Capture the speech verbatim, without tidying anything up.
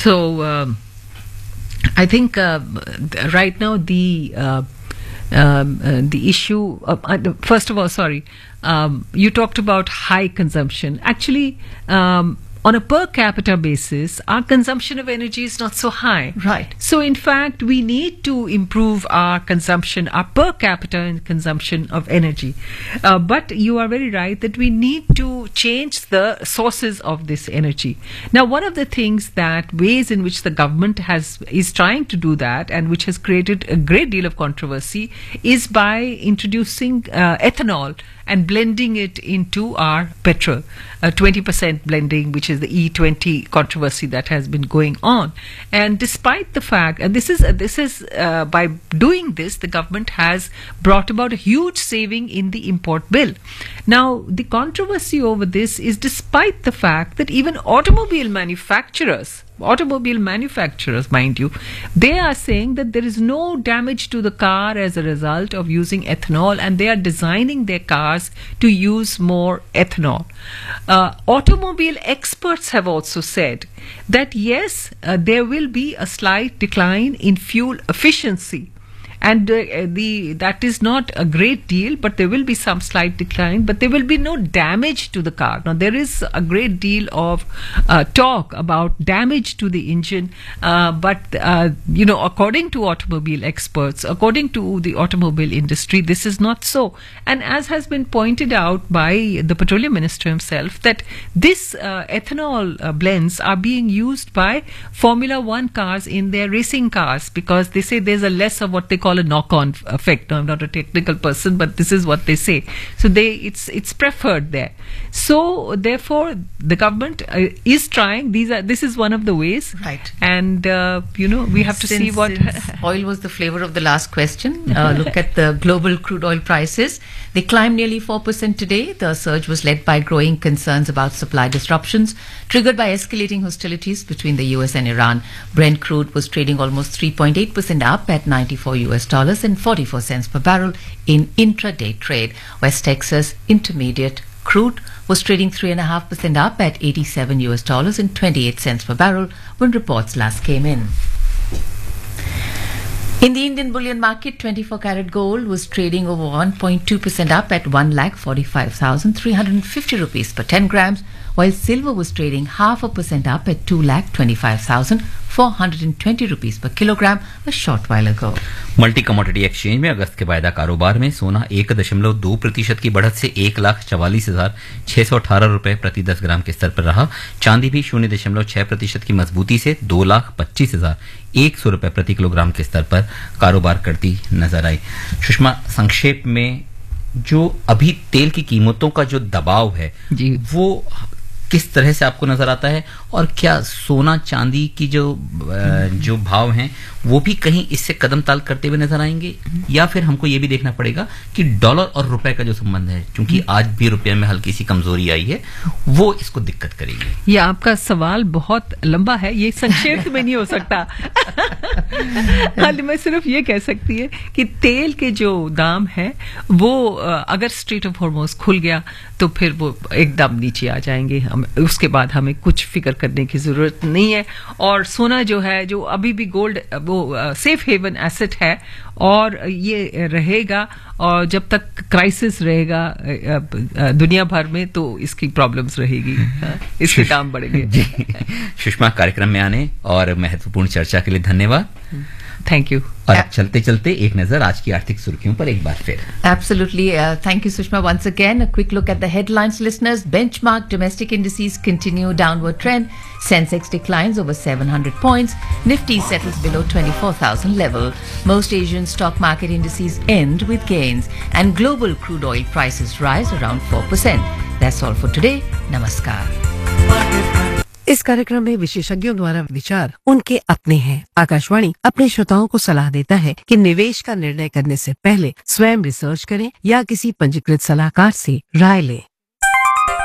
So um, I think uh, right now the uh, um, uh, the issue. Of, uh, first of all, sorry, um, you talked about high consumption. Actually. Um, On a per capita basis, our consumption of energy is not so high. Right. So, in fact, we need to improve our consumption, our per capita consumption of energy. Uh, but you are very right that we need to change the sources of this energy. Now, one of the things that ways in which the government has is trying to do that, and which has created a great deal of controversy, is by introducing uh, ethanol and blending it into our petrol, uh, twenty percent blending, which is the E twenty controversy that has been going on. And despite the fact, and this is uh, this is uh, by doing this, the government has brought about a huge saving in the import bill. Now, the controversy over this is despite the fact that even automobile manufacturers, automobile manufacturers, mind you, they are saying that there is no damage to the car as a result of using ethanol, and they are designing their cars to use more ethanol. Uh, automobile experts have also said that yes, uh, there will be a slight decline in fuel efficiency. And uh, the that is not a great deal, but there will be some slight decline, but there will be no damage to the car. Now, there is a great deal of uh, talk about damage to the engine, uh, but, uh, you know, according to automobile experts, according to the automobile industry, this is not so. And as has been pointed out by the petroleum minister himself, that this uh, ethanol uh, blends are being used by Formula One cars in their racing cars, because they say there's a less of what they call a knock-on effect. No, I'm not a technical person, but this is what they say. So they, it's it's preferred there. So therefore, the government uh, is trying. These are this is one of the ways. Right. And uh, you know, we have to since, see what since oil was the flavor of the last question. Uh, look at the global crude oil prices. They climbed nearly four percent today. The surge was led by growing concerns about supply disruptions triggered by escalating hostilities between the U S and Iran. Brent crude was trading almost three point eight percent up at ninety-four U S dollars and forty-four cents per barrel in intraday trade. West Texas Intermediate crude was trading three point five percent up at eighty-seven U S dollars and twenty-eight cents per barrel when reports last came in. In the Indian bullion market, twenty-four karat gold was trading over one point two percent up at one lakh forty-five thousand three hundred fifty rupees per ten grams, while silver was trading half a percent up at two lakh twenty-five thousand four hundred twenty rupees per kilogram a short while ago. Multi commodity exchange में अगस्त के वायदा कारोबार में सोना एक दशमलव दो प्रतिशत की बढ़त से एक लाख चवालीस हजार छह सौ अठारह रुपए प्रति दस ग्राम के स्तर पर रहा। चांदी भी शून्य दशमलव छह प्रतिशत की मजबूती से दो लाख पच्चीस हजार एक सौ रुपए प्रति किलोग्राम के स्तर पर कारोबार करती नजर आई। सुषमा, संक्षेप में जो अभी तेल की कीमतों का जो दबाव है जी, वो किस तरह से आपको नजर आता है, और क्या सोना चांदी की जो जो भाव हैं वो भी कहीं इससे कदम ताल करते हुए नजर आएंगे, या फिर हमको ये भी देखना पड़ेगा कि डॉलर और रुपए का जो संबंध है, क्योंकि आज भी रुपये में हल्की सी कमजोरी आई है, वो इसको दिक्कत करेगी? ये आपका सवाल बहुत लंबा है, ये संक्षेप में नहीं हो सकता। हाल मैं सिर्फ ये कह सकती है कि तेल के जो दाम है वो अगर स्ट्रेट ऑफ हॉर्मोज खुल गया तो फिर वो एकदम नीचे आ जाएंगे। हम उसके बाद हमें कुछ फिक्र करने की जरूरत नहीं है। और सोना जो है, जो अभी भी गोल्ड वो सेफ हेवन एसेट है और ये रहेगा, और जब तक क्राइसिस रहेगा दुनिया भर में तो इसकी प्रॉब्लम्स रहेगी, इसके दाम बढ़ेंगे। सुषमा, कार्यक्रम में आने और महत्वपूर्ण चर्चा के लिए धन्यवाद। Thank you. और चलते चलते एक नजर आज की आर्थिक सुर्खियों पर एक बार फिर। Absolutely. Uh, thank you, Sushma. Once again, a quick look at the headlines, listeners. Benchmark domestic indices continue downward trend. Sensex declines over seven hundred points. Nifty settles below twenty-four thousand level. Most Asian stock market indices end with gains, and global crude oil prices rise around four percent. That's all for today. Namaskar. इस कार्यक्रम में विशेषज्ञों द्वारा विचार उनके अपने हैं। आकाशवाणी अपने श्रोताओं को सलाह देता है कि निवेश का निर्णय करने से पहले स्वयं रिसर्च करें या किसी पंजीकृत सलाहकार से राय लें।